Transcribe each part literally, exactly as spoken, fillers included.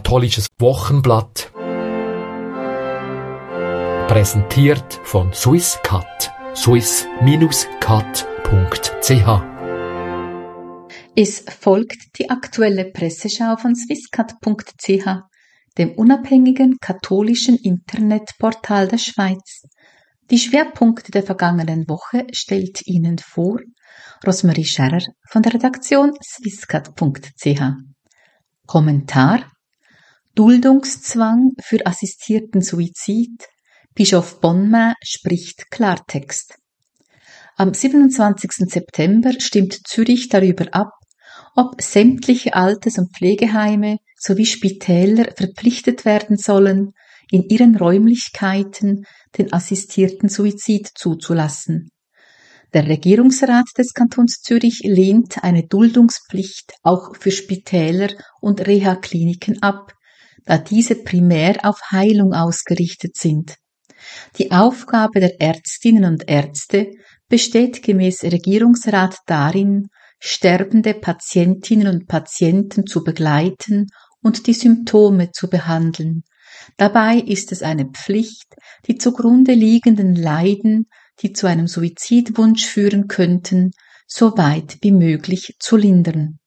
katholisches Wochenblatt. Präsentiert von Swisscat. swiss cat punkt c h. Es folgt die aktuelle Presseschau von swisscat punkt c h, dem unabhängigen katholischen Internetportal der Schweiz. Die Schwerpunkte der vergangenen Woche stellt Ihnen vor Rosemarie Scherrer von der Redaktion swisscat punkt c h. Kommentar: Duldungszwang für assistierten Suizid. Bischof Bonnemann spricht Klartext. Am siebenundzwanzigsten September stimmt Zürich darüber ab, ob sämtliche Alters- und Pflegeheime sowie Spitäler verpflichtet werden sollen, in ihren Räumlichkeiten den assistierten Suizid zuzulassen. Der Regierungsrat des Kantons Zürich lehnt eine Duldungspflicht auch für Spitäler und Reha-Kliniken ab, da diese primär auf Heilung ausgerichtet sind. Die Aufgabe der Ärztinnen und Ärzte besteht gemäß Regierungsrat darin, sterbende Patientinnen und Patienten zu begleiten und die Symptome zu behandeln. Dabei ist es eine Pflicht, die zugrunde liegenden Leiden, die zu einem Suizidwunsch führen könnten, so weit wie möglich zu lindern.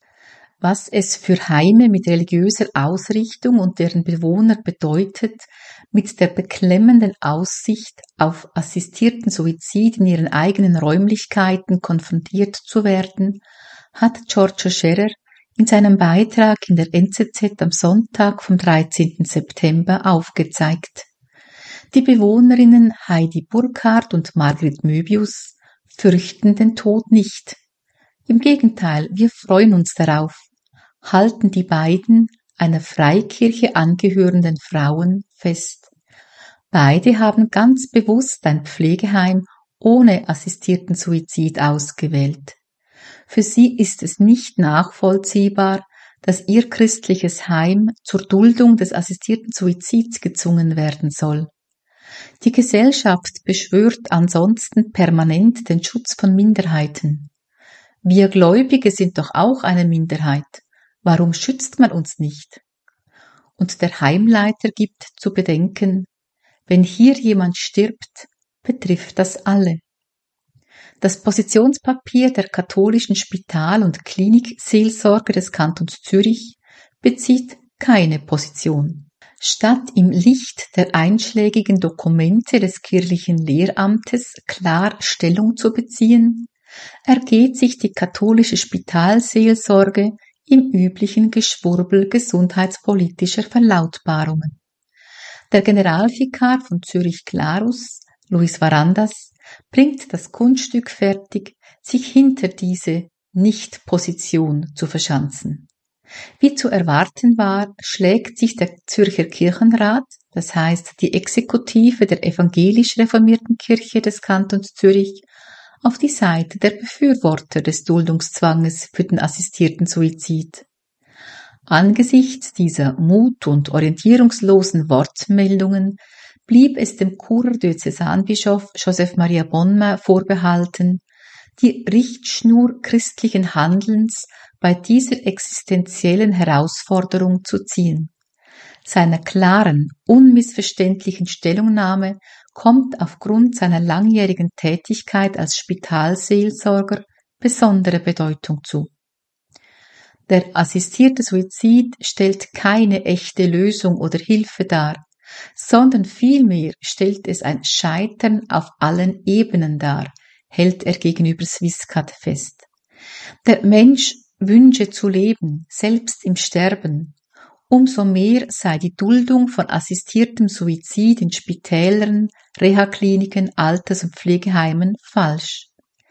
Was es für Heime mit religiöser Ausrichtung und deren Bewohner bedeutet, mit der beklemmenden Aussicht auf assistierten Suizid in ihren eigenen Räumlichkeiten konfrontiert zu werden, hat Giorgio Scherrer in seinem Beitrag in der N Z Z am Sonntag vom dreizehnten September aufgezeigt. Die Bewohnerinnen Heidi Burkhardt und Margrit Möbius fürchten den Tod nicht. Im Gegenteil, wir freuen uns darauf, halten die beiden einer Freikirche angehörenden Frauen fest. Beide haben ganz bewusst ein Pflegeheim ohne assistierten Suizid ausgewählt. Für sie ist es nicht nachvollziehbar, dass ihr christliches Heim zur Duldung des assistierten Suizids gezwungen werden soll. Die Gesellschaft beschwört ansonsten permanent den Schutz von Minderheiten. Wir Gläubige sind doch auch eine Minderheit. Warum schützt man uns nicht? Und der Heimleiter gibt zu bedenken, wenn hier jemand stirbt, betrifft das alle. Das Positionspapier der katholischen Spital- und Klinikseelsorger des Kantons Zürich bezieht keine Position. Statt im Licht der einschlägigen Dokumente des kirchlichen Lehramtes klar Stellung zu beziehen, ergeht sich die katholische Spitalseelsorge im üblichen Geschwurbel gesundheitspolitischer Verlautbarungen. Der Generalvikar von Zürich Klarus, Luis Varandas, bringt das Kunststück fertig, sich hinter diese Nicht-Position zu verschanzen. Wie zu erwarten war, schlägt sich der Zürcher Kirchenrat, das heißt die Exekutive der evangelisch reformierten Kirche des Kantons Zürich, auf die Seite der Befürworter des Duldungszwanges für den assistierten Suizid. Angesichts dieser mut- und orientierungslosen Wortmeldungen blieb es dem Churer Diözesanbischof Joseph Maria Bonnemann vorbehalten, die Richtschnur christlichen Handelns bei dieser existenziellen Herausforderung zu ziehen. Seiner klaren, unmissverständlichen Stellungnahme kommt aufgrund seiner langjährigen Tätigkeit als Spitalseelsorger besondere Bedeutung zu. Der assistierte Suizid stellt keine echte Lösung oder Hilfe dar, sondern vielmehr stellt es ein Scheitern auf allen Ebenen dar, hält er gegenüber Swisscat fest. Der Mensch wünsche zu leben, selbst im Sterben. Umso mehr sei die Duldung von assistiertem Suizid in Spitälern, Reha-Kliniken, Alters- und Pflegeheimen falsch.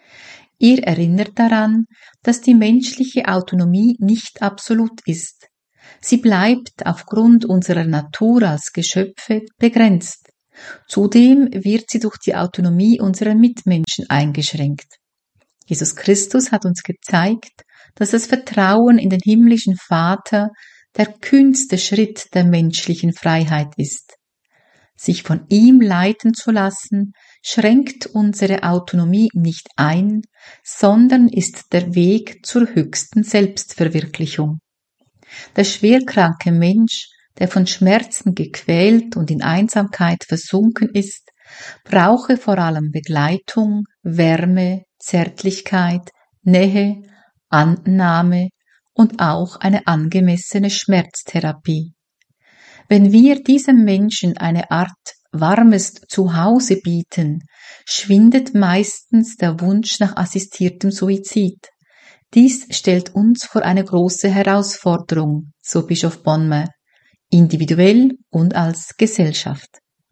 Er erinnert daran, dass die menschliche Autonomie nicht absolut ist. Sie bleibt aufgrund unserer Natur als Geschöpfe begrenzt. Zudem wird sie durch die Autonomie unserer Mitmenschen eingeschränkt. Jesus Christus hat uns gezeigt, dass das Vertrauen in den himmlischen Vater der kühnste Schritt der menschlichen Freiheit ist. Sich von ihm leiten zu lassen, schränkt unsere Autonomie nicht ein, sondern ist der Weg zur höchsten Selbstverwirklichung. Der schwerkranke Mensch, der von Schmerzen gequält und in Einsamkeit versunken ist, brauche vor allem Begleitung, Wärme, Zärtlichkeit, Nähe, Annahme und auch eine angemessene Schmerztherapie. Wenn wir diesem Menschen eine Art warmes Zuhause bieten, schwindet meistens der Wunsch nach assistiertem Suizid. Dies stellt uns vor eine große Herausforderung, so Bischof Bonhomme, individuell und als Gesellschaft.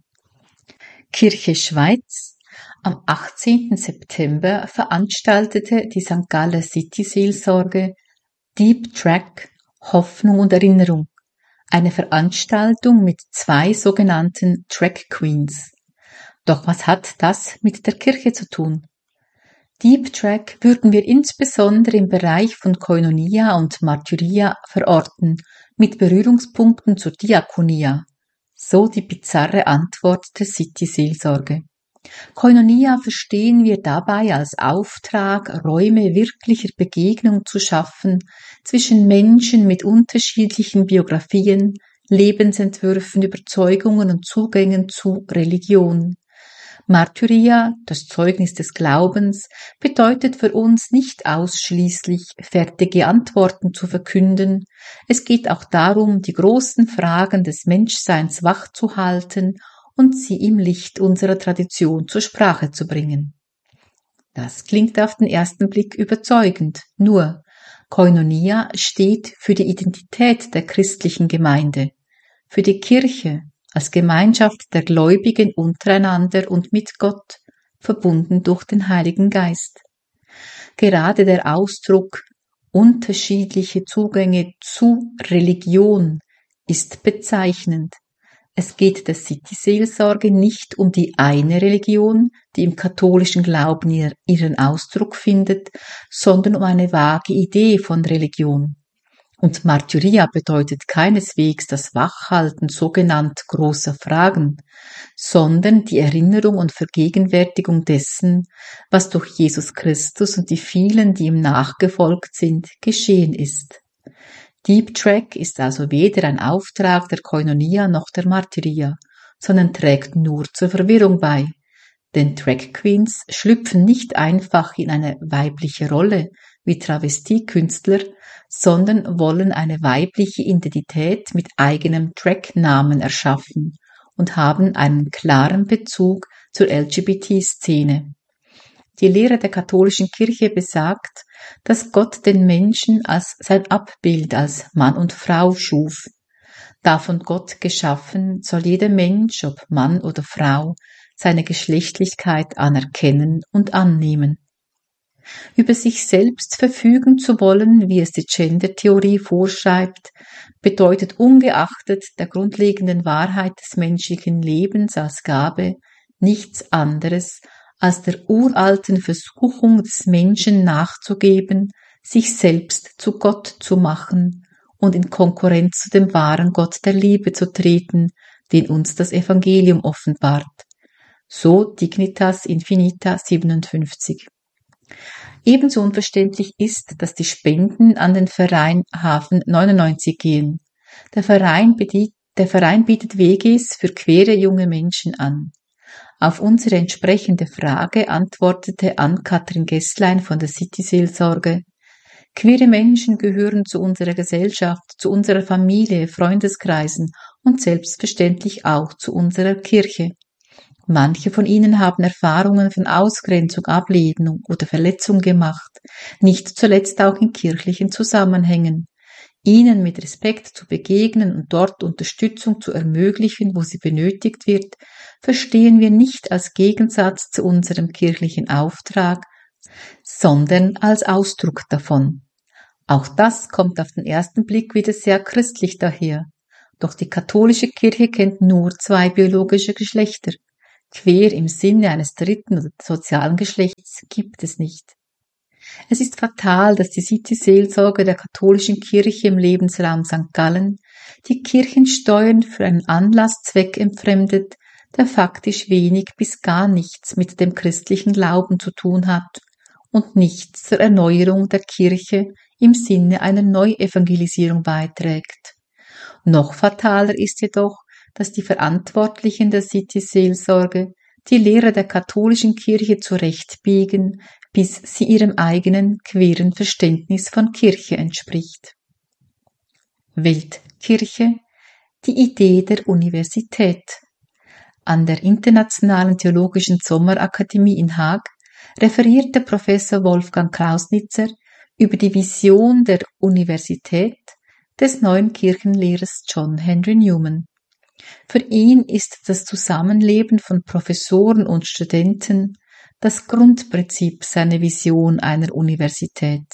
Kirche Schweiz. Am achtzehnten September veranstaltete die Sankt Galler City-Seelsorge Deep Track Hoffnung und Erinnerung, eine Veranstaltung mit zwei sogenannten Track Queens. Doch was hat das mit der Kirche zu tun? Deep Track würden wir insbesondere im Bereich von Koinonia und Martyria verorten, mit Berührungspunkten zur Diakonia. So die bizarre Antwort der City-Seelsorge. Koinonia verstehen wir dabei als Auftrag, Räume wirklicher Begegnung zu schaffen zwischen Menschen mit unterschiedlichen Biografien, Lebensentwürfen, Überzeugungen und Zugängen zu Religion. Martyria, das Zeugnis des Glaubens, bedeutet für uns nicht ausschließlich fertige Antworten zu verkünden. Es geht auch darum, die großen Fragen des Menschseins wachzuhalten und sie im Licht unserer Tradition zur Sprache zu bringen. Das klingt auf den ersten Blick überzeugend, nur Koinonia steht für die Identität der christlichen Gemeinde, für die Kirche als Gemeinschaft der Gläubigen untereinander und mit Gott, verbunden durch den Heiligen Geist. Gerade der Ausdruck unterschiedliche Zugänge zu Religion ist bezeichnend. Es geht der City-Seelsorge nicht um die eine Religion, die im katholischen Glauben ihren Ausdruck findet, sondern um eine vage Idee von Religion. Und Martyria bedeutet keineswegs das Wachhalten sogenannt großer Fragen, sondern die Erinnerung und Vergegenwärtigung dessen, was durch Jesus Christus und die vielen, die ihm nachgefolgt sind, geschehen ist. Deep Track ist also weder ein Auftrag der Koinonia noch der Martyria, sondern trägt nur zur Verwirrung bei. Denn Track Queens schlüpfen nicht einfach in eine weibliche Rolle wie Travestiekünstler, sondern wollen eine weibliche Identität mit eigenem Track-Namen erschaffen und haben einen klaren Bezug zur L G B T-Szene. Die Lehre der katholischen Kirche besagt, dass Gott den Menschen als sein Abbild, als Mann und Frau schuf. Da von Gott geschaffen, soll jeder Mensch, ob Mann oder Frau, seine Geschlechtlichkeit anerkennen und annehmen. Über sich selbst verfügen zu wollen, wie es die Gender-Theorie vorschreibt, bedeutet ungeachtet der grundlegenden Wahrheit des menschlichen Lebens als Gabe nichts anderes, als der uralten Versuchung des Menschen nachzugeben, sich selbst zu Gott zu machen und in Konkurrenz zu dem wahren Gott der Liebe zu treten, den uns das Evangelium offenbart. So Dignitas Infinita siebenundfünfzig. Ebenso unverständlich ist, dass die Spenden an den Verein Hafen neunundneunzig gehen. Der Verein, bietet, der Verein bietet W Gs für queere junge Menschen an. Auf unsere entsprechende Frage antwortete Ann-Kathrin Gesslein von der City-Seelsorge: Queere Menschen gehören zu unserer Gesellschaft, zu unserer Familie, Freundeskreisen und selbstverständlich auch zu unserer Kirche. Manche von ihnen haben Erfahrungen von Ausgrenzung, Ablehnung oder Verletzung gemacht, nicht zuletzt auch in kirchlichen Zusammenhängen. Ihnen mit Respekt zu begegnen und dort Unterstützung zu ermöglichen, wo sie benötigt wird, verstehen wir nicht als Gegensatz zu unserem kirchlichen Auftrag, sondern als Ausdruck davon. Auch das kommt auf den ersten Blick wieder sehr christlich daher. Doch die katholische Kirche kennt nur zwei biologische Geschlechter. Queer im Sinne eines dritten oder sozialen Geschlechts gibt es nicht. Es ist fatal, dass die City-Seelsorge der katholischen Kirche im Lebensraum Sankt Gallen die Kirchensteuern für einen Anlasszweck entfremdet, der faktisch wenig bis gar nichts mit dem christlichen Glauben zu tun hat und nichts zur Erneuerung der Kirche im Sinne einer Neuevangelisierung beiträgt. Noch fataler ist jedoch, dass die Verantwortlichen der City-Seelsorge die Lehre der katholischen Kirche zurechtbiegen, bis sie ihrem eigenen queeren Verständnis von Kirche entspricht. Weltkirche, die Idee der Universität. An der Internationalen Theologischen Sommerakademie in Haag referierte Professor Wolfgang Klausnitzer über die Vision der Universität des neuen Kirchenlehrers John Henry Newman. Für ihn ist das Zusammenleben von Professoren und Studenten das Grundprinzip seiner Vision einer Universität.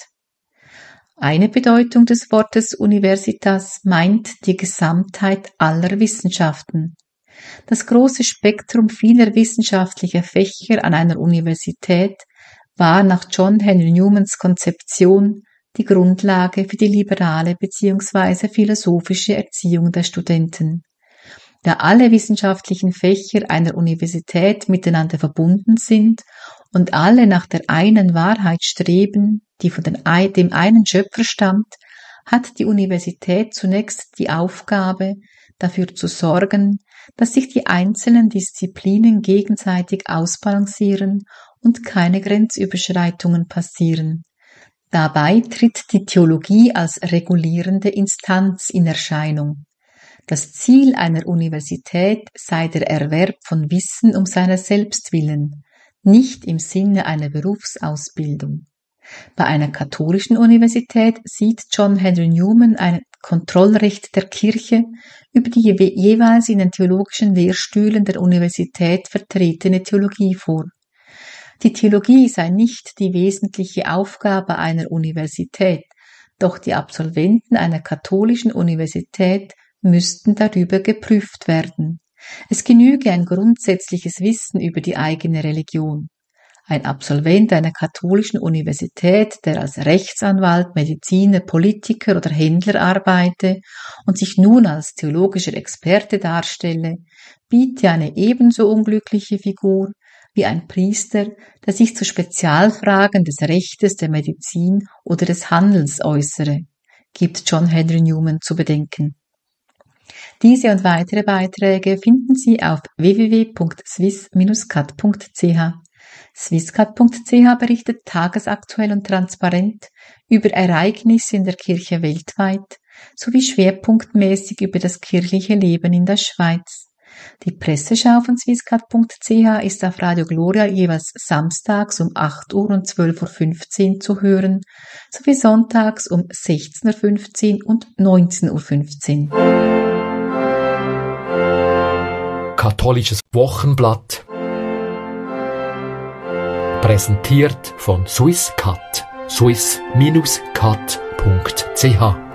Eine Bedeutung des Wortes Universitas meint die Gesamtheit aller Wissenschaften. Das große Spektrum vieler wissenschaftlicher Fächer an einer Universität war nach John Henry Newmans Konzeption die Grundlage für die liberale bzw. philosophische Erziehung der Studenten. Da alle wissenschaftlichen Fächer einer Universität miteinander verbunden sind und alle nach der einen Wahrheit streben, die von dem einen Schöpfer stammt, hat die Universität zunächst die Aufgabe, dafür zu sorgen, dass sich die einzelnen Disziplinen gegenseitig ausbalancieren und keine Grenzüberschreitungen passieren. Dabei tritt die Theologie als regulierende Instanz in Erscheinung. Das Ziel einer Universität sei der Erwerb von Wissen um seiner selbst willen, nicht im Sinne einer Berufsausbildung. Bei einer katholischen Universität sieht John Henry Newman ein Kontrollrecht der Kirche über die jeweils in den theologischen Lehrstühlen der Universität vertretene Theologie vor. Die Theologie sei nicht die wesentliche Aufgabe einer Universität, doch die Absolventen einer katholischen Universität müssten darüber geprüft werden. Es genüge ein grundsätzliches Wissen über die eigene Religion. Ein Absolvent einer katholischen Universität, der als Rechtsanwalt, Mediziner, Politiker oder Händler arbeite und sich nun als theologischer Experte darstelle, biete eine ebenso unglückliche Figur wie ein Priester, der sich zu Spezialfragen des Rechtes, der Medizin oder des Handels äußere, gibt John Henry Newman zu bedenken. Diese und weitere Beiträge finden Sie auf w w w punkt swiss Bindestrich cat punkt c h. Swisscat punkt c h berichtet tagesaktuell und transparent über Ereignisse in der Kirche weltweit sowie schwerpunktmäßig über das kirchliche Leben in der Schweiz. Die Presseschau von Swisscat punkt c h ist auf Radio Gloria jeweils samstags um acht Uhr und zwölf Uhr fünfzehn zu hören, sowie sonntags um sechzehn Uhr fünfzehn und neunzehn Uhr fünfzehn. Katholisches Wochenblatt, präsentiert von Swisscat, swiss Bindestrich cat punkt c h.